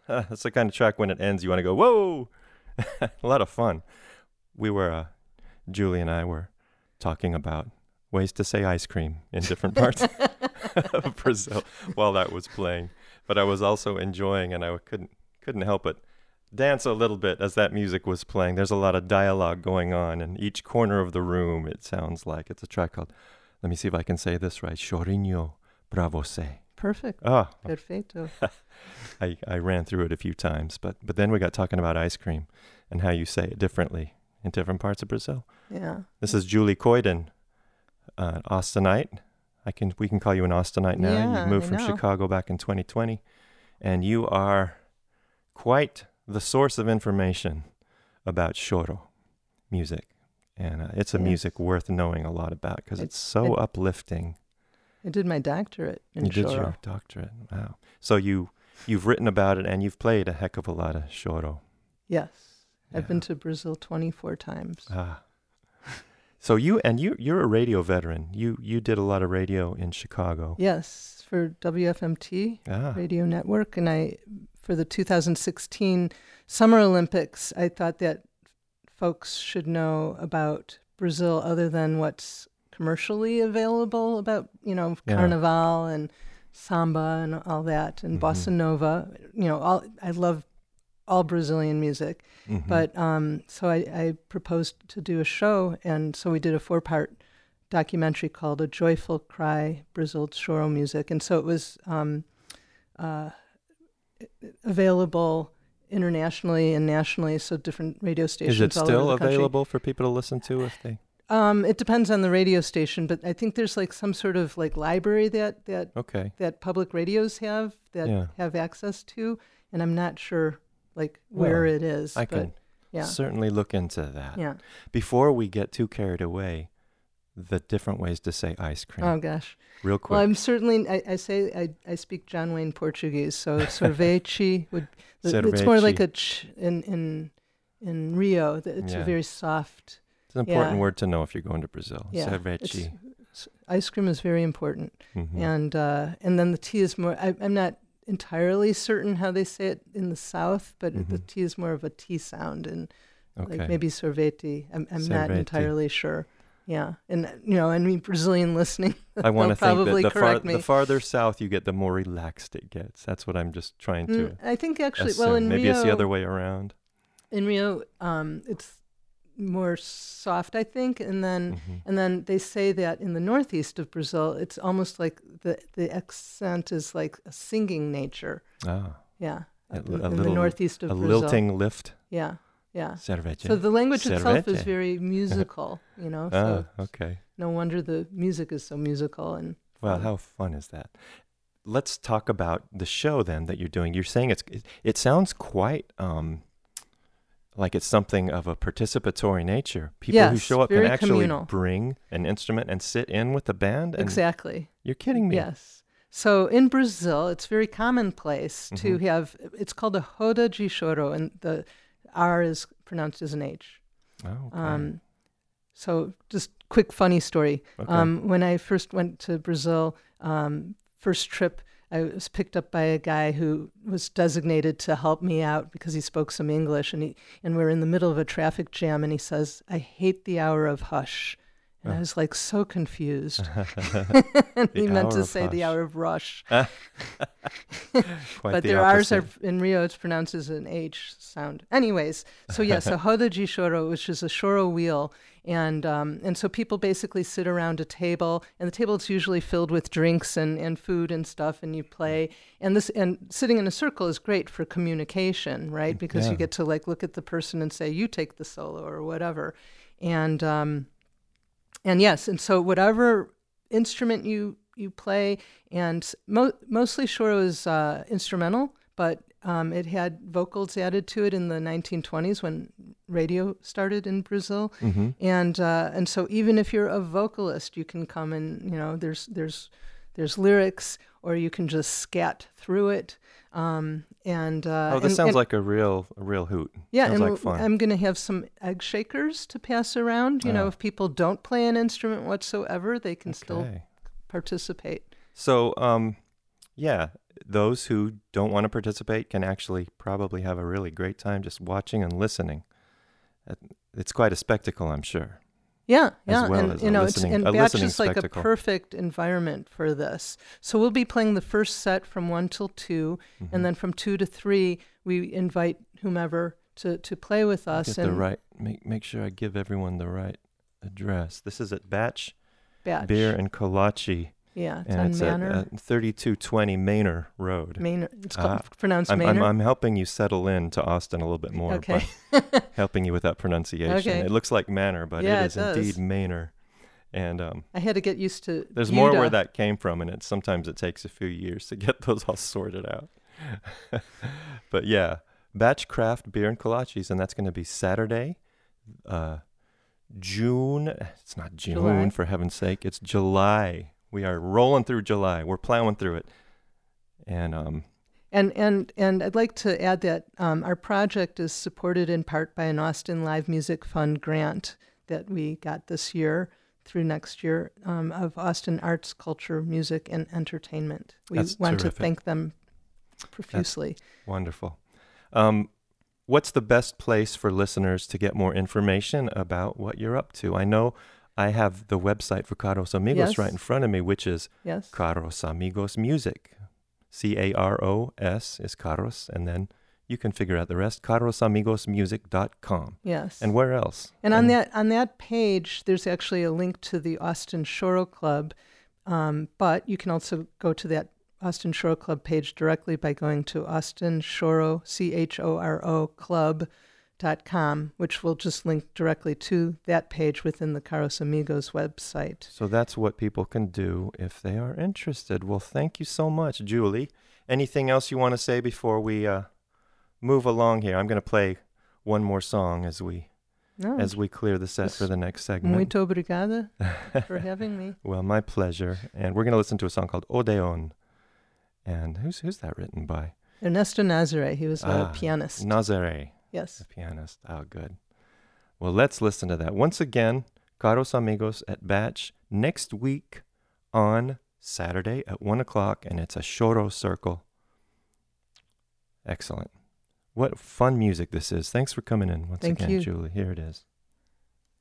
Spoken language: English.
That's the kind of track when it ends, you want to go, whoa! A lot of fun. We were, Julie and I were talking about ways to say ice cream in different parts of Brazil while that was playing. But I was also enjoying, and I couldn't help but dance a little bit as that music was playing. There's a lot of dialogue going on in each corner of the room, it sounds like. It's a track called, let me see if I can say this right, Chorinho pra você. Perfect. Oh. Perfeito. I ran through it a few times, but then we got talking about ice cream and how you say it differently in different parts of Brazil. Yeah. This is Julie Coyden, Austinite. We can call you an Austinite now. Yeah, You moved from I know. Chicago back in 2020, and you are quite the source of information about choro music, and it's a Yes. music worth knowing a lot about because it's so uplifting. I did my doctorate in You did choro. your doctorate. Wow. So you've written about it and you've played a heck of a lot of choro. Yes. I've Yeah. been to Brazil 24 times. Ah. So you're a radio veteran. You did a lot of radio in Chicago. Yes, for WFMT Ah. Radio Network, and for the 2016 Summer Olympics, I thought that folks should know about Brazil other than what's commercially available about, Yeah. Carnival and samba and all that, and bossa nova. I love all Brazilian music. Mhm. But so I proposed to do a show, and so we did a 4-part documentary called A Joyful Cry, Brazil Choro Music. And so it was available internationally and nationally, so different radio stations Is it all still over the country. available for people to listen to if they? It depends on the radio station, but I think there's like some sort of like library that Okay. public radios have that Yeah. have access to, and I'm not sure like where Well, it is. I but can yeah, certainly look into that. yeah. Before we get too carried away, the different ways to say ice cream. Oh gosh. Real quick. Well, I'm certainly. I speak John Wayne Portuguese, so sorvete would. It's more like a ch in Rio. It's Yeah. a very soft. It's an important yeah. word to know if you're going to Brazil. Yeah, Sorvete. ice cream is very important, Mhm. and then the tea is more. I'm not entirely certain how they say it in the South, but the T is more of a T sound, and Okay. like maybe sorvete. I'm not Sorvete. entirely sure. Yeah, and any Brazilian listening, I want to think probably that correct me. the farther south you get, the more relaxed it gets. That's what I'm just trying to I think actually, assume. well, in Maybe Rio, it's the other way around. in Rio, it's more soft, I think, and then they say that in the northeast of Brazil, it's almost like the accent is like a singing nature. Ah, Yeah, a in little the northeast of a Brazil. lilting lift. Yeah, yeah. Sorvete. So the language itself is Sorvete. very musical, So Okay. no wonder the music is so musical and. Well, fun. how fun is that? Let's talk about the show then that you're doing. You're saying it sounds quite like it's something of a participatory nature. People who Yes, show up can very actually communal. bring an instrument and sit in with the band. And Exactly. You're kidding me. Yes. So in Brazil, it's very commonplace to Mm-hmm. have, it's called a roda de choro, and the R is pronounced as an H. Oh, okay. So just quick funny story. Okay. When I first went to Brazil, first trip, I was picked up by a guy who was designated to help me out because he spoke some English, and we're in the middle of a traffic jam, and he says, "I hate the hour of hush." And I was like so confused. And he meant hour to of say the hush. hour of rush. Quite But the their R's are, opposite. in Rio, it's pronounced as an H sound. Anyways, so yes, a roda de choro, which is a choro wheel. And so people basically sit around a table, and the table is usually filled with drinks and food and stuff, and you play. And sitting in a circle is great for communication, right? Because Yeah. you get to like look at the person and say, you take the solo or whatever. And yes, and so whatever instrument you play, and mostly choro is instrumental, but it had vocals added to it in the 1920s when radio started in Brazil, Mm-hmm. and so even if you're a vocalist, you can come and there's lyrics, or you can just scat through it. This sounds like a real hoot. Yeah, sounds and like fun. I'm going to have some egg shakers to pass around. If people don't play an instrument whatsoever, they can still Okay. participate. So, yeah, those who don't want to participate can actually probably have a really great time just watching and listening. It's quite a spectacle, I'm sure. Yeah, As well and as you know, a Batch listening is like a spectacle. perfect environment for this. So we'll be playing the first set from 1 till 2, Mhm. and then from 2 to 3, we invite whomever to play with us. Get the right, make sure I give everyone the right address. This is at Batch Beer and Kolache, Yeah, it's and on it's Manor. at 3220 Manor Road. Manor. It's pronounced I'm Manor. I'm helping you settle in to Austin a little bit more, Okay. but helping you with that pronunciation. Okay. It looks like Manor, but Yeah, it it is does. indeed Manor. And I had to get used to there's Buda. more where that came from, and sometimes it takes a few years to get those all sorted out. But yeah, Batch Craft Beer and Kolaches, and that's going to be Saturday, June. It's not June, July. for heaven's sake. It's July. We are rolling through July. We're plowing through it. And And I'd like to add that our project is supported in part by an Austin Live Music Fund grant that we got this year through next year of Austin Arts, Culture, Music, and Entertainment. We That's want terrific. to thank them profusely. wonderful. What's the best place for listeners to get more information about what you're up to? I know I have the website for Caros Amigos Yes. right in front of me, which is Yes? Caros Amigos Music. CAROS is Caros, and then you can figure out the rest. CarosAmigosMusic.com. Yes. And where else? And on that page, there's actually a link to the Austin Choro Club, but you can also go to that Austin Choro Club page directly by going to Austin Choro, CHORO Club.com, which will just link directly to that page within the Caros Amigos website. So that's what people can do if they are interested. Well, thank you so much, Julie. Anything else you want to say before we move along here? I'm going to play one more song as we clear the set for the next segment. Muito obrigada for having me. Well, my pleasure. And we're going to listen to a song called Odeon. And who's that written by? Ernesto Nazare. He was a pianist. Nazare, Yes. the pianist. Oh, good. Well, let's listen to that. Once again, Caros Amigos at Batch next week on Saturday at 1 o'clock, and it's a Choro Circle. Excellent. What fun music this is. Thanks for coming in once Thank again, you. Julie. Here it is.